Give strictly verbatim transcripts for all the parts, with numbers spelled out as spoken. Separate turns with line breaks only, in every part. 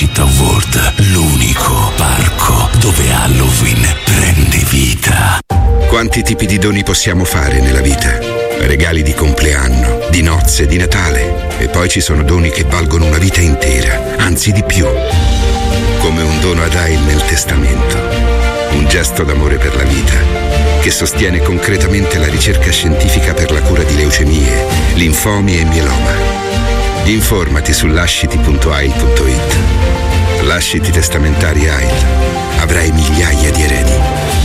Città World, l'unico parco dove Halloween prende vita.
Quanti tipi di doni possiamo fare nella vita? Regali di compleanno, di nozze, di Natale. E poi ci sono doni che valgono una vita intera, anzi di più. Come un dono ad Ail nel testamento. Un gesto d'amore per la vita, che sostiene concretamente la ricerca scientifica per la cura di leucemie, linfomi e mieloma. Informati su lasciti punto ail punto it. Lasciti testamentari Ail. Avrai migliaia di eredi.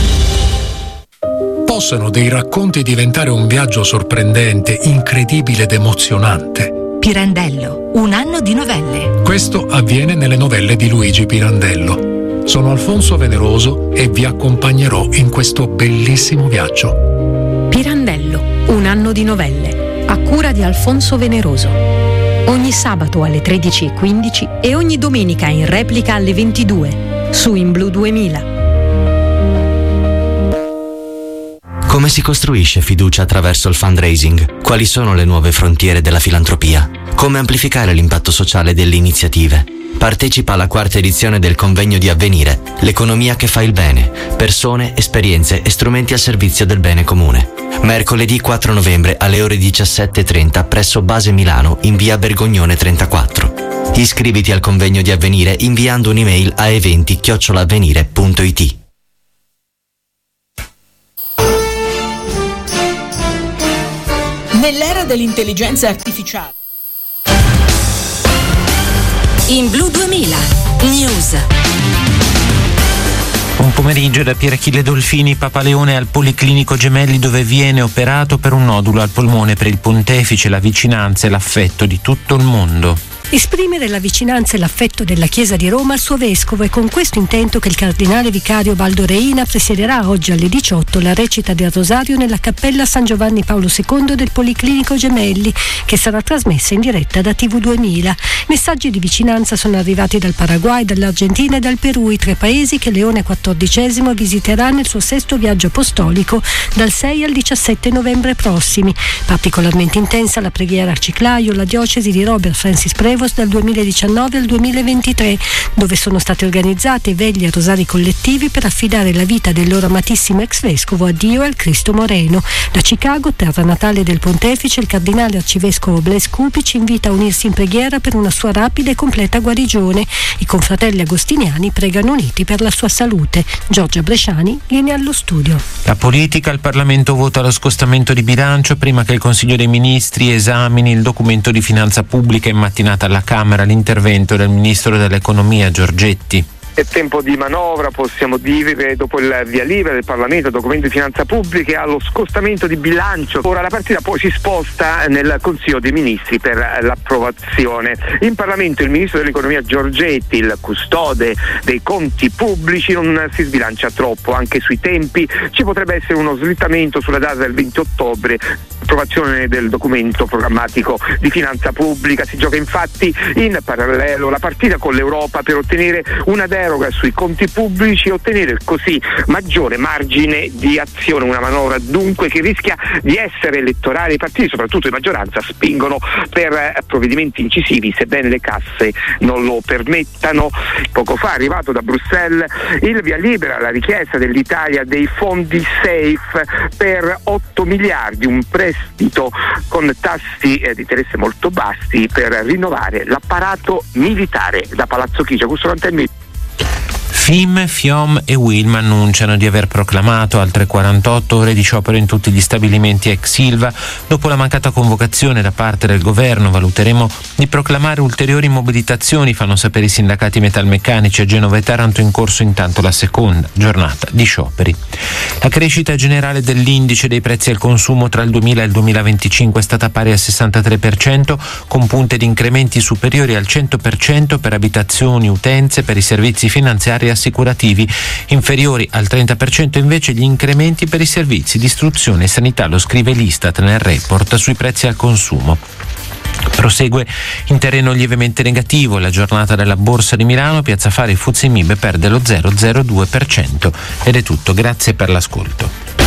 Possono dei racconti diventare un viaggio sorprendente, incredibile ed emozionante.
Pirandello, un anno di novelle.
Questo avviene nelle novelle di Luigi Pirandello. Sono Alfonso Veneroso e vi accompagnerò in questo bellissimo viaggio.
Pirandello, un anno di novelle, a cura di Alfonso Veneroso. Ogni sabato alle tredici e quindici e ogni domenica in replica alle ventidue, su In Blu duemila.
Come si costruisce fiducia attraverso il fundraising? Quali sono le nuove frontiere della filantropia? Come amplificare l'impatto sociale delle iniziative? Partecipa alla quarta edizione del convegno di Avvenire, l'economia che fa il bene, persone, esperienze e strumenti al servizio del bene comune. Mercoledì quattro novembre alle ore diciassette e trenta presso Base Milano in via Bergognone trentaquattro. Iscriviti al convegno di Avvenire inviando un'email a eventi chiocciola avvenire punto it.
Nell'era dell'intelligenza artificiale.
In Blu duemila News.
Un pomeriggio da Pierachille Dolfini, Papa Leone al Policlinico Gemelli, dove viene operato per un nodulo al polmone. Per il pontefice la vicinanza e l'affetto di tutto il mondo.
Esprimere la vicinanza e l'affetto della Chiesa di Roma al suo vescovo, è con questo intento che il cardinale vicario Baldo Reina presiederà oggi alle diciotto la recita del Rosario nella cappella San Giovanni Paolo secondo del Policlinico Gemelli, che sarà trasmessa in diretta da T V duemila. Messaggi di vicinanza sono arrivati dal Paraguay, dall'Argentina e dal Perù, i tre paesi che Leone quattordicesimo visiterà nel suo sesto viaggio apostolico dal sei al diciassette novembre prossimi. Particolarmente intensa la preghiera al Ciclaio, la diocesi di Robert Francis Prevost dal duemiladiciannove al duemilaventitré, dove sono state organizzate veglie e rosari collettivi per affidare la vita del loro amatissimo ex vescovo a Dio e al Cristo Moreno. Da Chicago, terra natale del pontefice, il cardinale arcivescovo Blaise Cupic invita a unirsi in preghiera per una sua rapida e completa guarigione. I confratelli agostiniani pregano uniti per la sua salute. Giorgia Bresciani viene allo studio.
La politica, il Parlamento vota lo scostamento di bilancio prima che il Consiglio dei Ministri esamini il documento di finanza pubblica. In mattinata alla Camera l'intervento del Ministro dell'Economia Giorgetti.
È tempo di manovra, possiamo dire, dopo il via libera del Parlamento, documento di finanza pubblica, allo scostamento di bilancio. Ora la partita poi si sposta nel Consiglio dei Ministri per l'approvazione. In Parlamento il Ministro dell'Economia Giorgetti, il custode dei conti pubblici, non si sbilancia troppo anche sui tempi. Ci potrebbe essere uno slittamento sulla data del venti ottobre, approvazione del documento programmatico di finanza pubblica. Si gioca infatti in parallelo la partita con l'Europa per ottenere una deroga sui conti pubblici e ottenere così maggiore margine di azione. Una manovra dunque che rischia di essere elettorale. I partiti, soprattutto di maggioranza, spingono per provvedimenti incisivi, sebbene le casse non lo permettano. Poco fa è arrivato da Bruxelles il via libera alla richiesta dell'Italia dei fondi SAFE per otto miliardi, un prestito con tassi di interesse molto bassi per rinnovare l'apparato militare. Da Palazzo Chigi, Augusto Lantelmi.
F I M, FIOM e Wilm annunciano di aver proclamato altre quarantotto ore di sciopero in tutti gli stabilimenti ex Ilva. Dopo la mancata convocazione da parte del governo valuteremo di proclamare ulteriori mobilitazioni, fanno sapere i sindacati metalmeccanici. A Genova e Taranto in corso intanto la seconda giornata di scioperi. La crescita generale dell'indice dei prezzi al consumo tra il duemila e il duemilaventicinque è stata pari al sessantatré per cento, con punte di incrementi superiori al cento per cento per abitazioni, utenze, per i servizi finanziari e assicurativi, inferiori al trenta per cento invece gli incrementi per i servizi di istruzione e sanità, lo scrive l'Istat nel report sui prezzi al consumo. Prosegue in terreno lievemente negativo la giornata della Borsa di Milano. Piazza Affari F T S E Mib perde lo zero virgola zero due per cento. Ed è tutto, grazie per l'ascolto.